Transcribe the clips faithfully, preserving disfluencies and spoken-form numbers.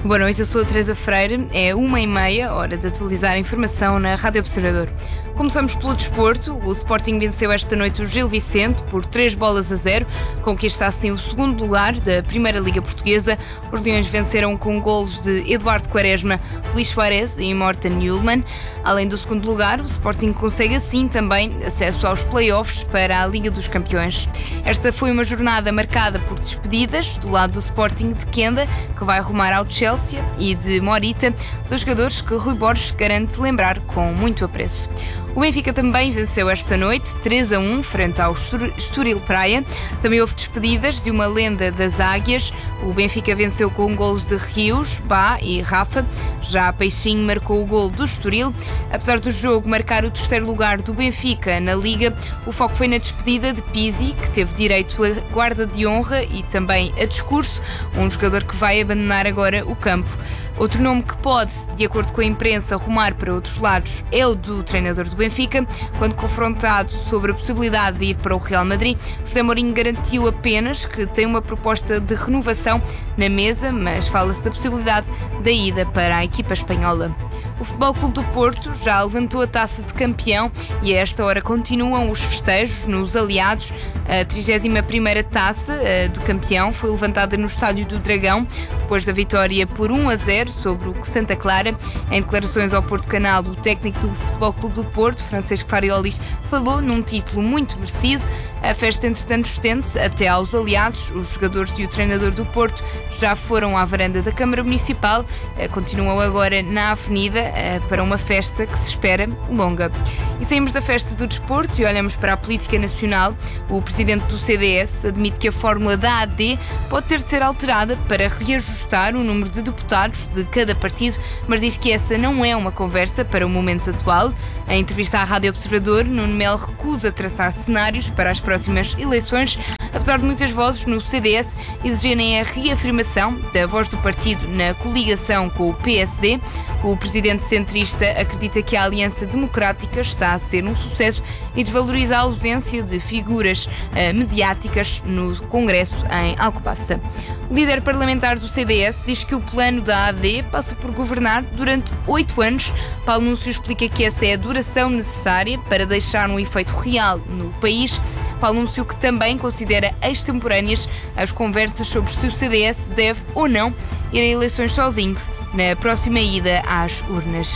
Boa noite, eu sou a Teresa Freire. É uma e meia, hora de atualizar a informação na Rádio Observador. Começamos pelo desporto. O Sporting venceu esta noite o Gil Vicente por três bolas a zero, conquista assim o segundo lugar da Primeira Liga Portuguesa. Os Leões venceram com golos de Eduardo Quaresma, Luís Soares e Morten Hjulmand. Além do segundo lugar, o Sporting consegue assim também acesso aos play-offs para a Liga dos Campeões. Esta foi uma jornada marcada por despedidas do lado do Sporting de Kenda, que vai rumar ao Chelsea, e de Morita, dos jogadores que Rui Borges garante lembrar com muito apreço. O Benfica também venceu esta noite, três a um, frente ao Estoril Praia. Também houve despedidas de uma lenda das Águias. O Benfica venceu com golos de Rios, Bá e Rafa. Já Peixinho marcou o gol do Estoril. Apesar do jogo marcar o terceiro lugar do Benfica na Liga, o foco foi na despedida de Pizzi, que teve direito a guarda de honra e também a discurso, um jogador que vai abandonar agora o campo. Outro nome que pode, de acordo com a imprensa, rumar para outros lados é o do treinador do Benfica. Quando confrontado sobre a possibilidade de ir para o Real Madrid, José Mourinho garantiu apenas que tem uma proposta de renovação na mesa, mas fala-se da possibilidade da ida para a equipa espanhola. O Futebol Clube do Porto já levantou a taça de campeão e a esta hora continuam os festejos nos aliados. A trigésima primeira taça do campeão foi levantada no Estádio do Dragão, depois da vitória por um a zero sobre o Santa Clara. Em declarações ao Porto Canal, o técnico do Futebol Clube do Porto, Francisco Fariolis, falou num título muito merecido. A festa, entretanto, estende-se até aos aliados. Os jogadores e o treinador do Porto já foram à varanda da Câmara Municipal, continuam agora na Avenida para uma festa que se espera longa. E saímos da festa do desporto e olhamos para a política nacional. O presidente do C D S admite que a fórmula da A D pode ter de ser alterada para reajustar o número de deputados de cada partido, mas diz que essa não é uma conversa para o momento atual. Em entrevista à Rádio Observador, Nuno Melo recusa traçar cenários para as próximas eleições, apesar de muitas vozes no C D S exigirem a reafirmação da voz do partido na coligação com o P S D. O presidente centrista acredita que a Aliança Democrática está a ser um sucesso e desvaloriza a ausência de figuras uh, mediáticas no Congresso em Alcobaça. O líder parlamentar do C D S diz que o plano da A D passa por governar durante oito anos. Paulo Núncio explica que essa é a duração necessária para deixar um efeito real no país. Paulo Núncio, que também considera extemporâneas as conversas sobre se o C D S deve ou não ir a eleições sozinhos na próxima ida às urnas.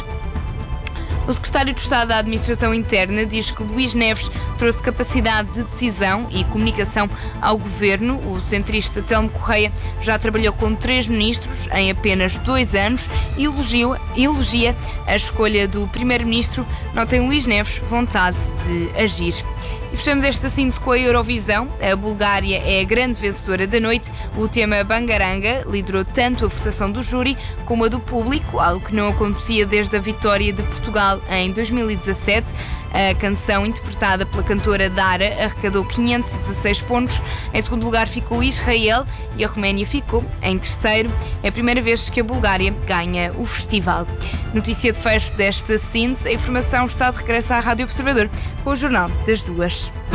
O secretário de Estado da Administração Interna diz que Luís Neves trouxe capacidade de decisão e comunicação ao governo. O centrista Telmo Correia já trabalhou com três ministros em apenas dois anos e elogiou, elogia a escolha do primeiro-ministro. Não tem Luís Neves vontade de agir. E fechamos esta síntese com a Eurovisão. A Bulgária é a grande vencedora da noite. O tema Bangaranga liderou tanto a votação do júri como a do público, algo que não acontecia desde a vitória de Portugal em dois mil e dezassete. A canção, interpretada pela cantora Dara, arrecadou quinhentos e dezasseis pontos. Em segundo lugar ficou Israel e a Roménia ficou em terceiro. É a primeira vez que a Bulgária ganha o festival. Notícia de fecho desta síntese. A informação está de regresso à Rádio Observador com o Jornal das Duas.